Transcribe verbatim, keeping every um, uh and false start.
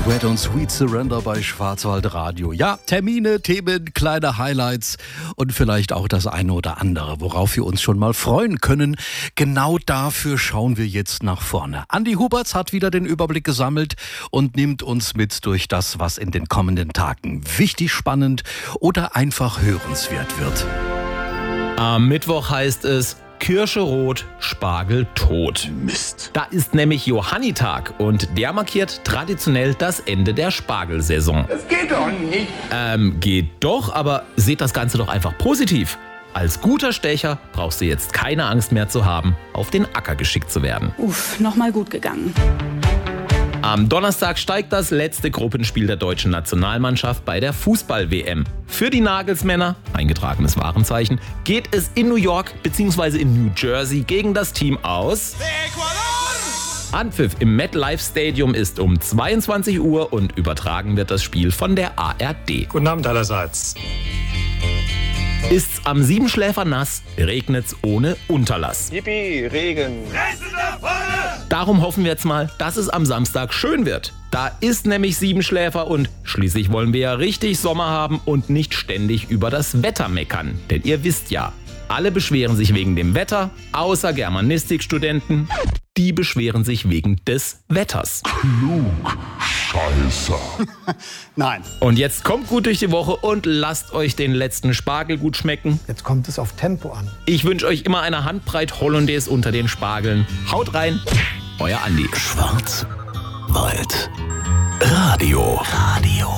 Wet und Sweet Surrender bei Schwarzwald Radio. Ja, Termine, Themen, kleine Highlights und vielleicht auch das eine oder andere, worauf wir uns schon mal freuen können. Genau dafür schauen wir jetzt nach vorne. Andi Huberts hat wieder den Überblick gesammelt und nimmt uns mit durch das, was in den kommenden Tagen wichtig, spannend oder einfach hörenswert wird. Am Mittwoch heißt es Kirsche rot, Spargel tot. Mist. Da ist nämlich Johannitag und der markiert traditionell das Ende der Spargelsaison. Das geht doch nicht. Ähm, geht doch, aber seht das Ganze doch einfach positiv. Als guter Stecher brauchst du jetzt keine Angst mehr zu haben, auf den Acker geschickt zu werden. Uff, nochmal gut gegangen. Am Donnerstag steigt das letzte Gruppenspiel der deutschen Nationalmannschaft bei der Fußball-W M. Für die Nagelsmänner, eingetragenes Warenzeichen, geht es in New York bzw. in New Jersey gegen das Team aus Ecuador. Anpfiff im MetLife Stadium ist um zweiundzwanzig Uhr und übertragen wird das Spiel von der A R D. Guten Abend allerseits. Ist's am Siebenschläfer nass, regnet's ohne Unterlass. Yippie, Regen. Darum hoffen wir jetzt mal, dass es am Samstag schön wird. Da ist nämlich Siebenschläfer und schließlich wollen wir ja richtig Sommer haben und nicht ständig über das Wetter meckern. Denn ihr wisst ja, alle beschweren sich wegen dem Wetter, außer Germanistikstudenten. Die beschweren sich wegen des Wetters. Klug, Scheiße. Nein. Und jetzt kommt gut durch die Woche und lasst euch den letzten Spargel gut schmecken. Jetzt kommt es auf Tempo an. Ich wünsche euch immer eine Handbreit Hollandaise unter den Spargeln. Haut rein, euer Andi. Schwarzwald Radio. Radio.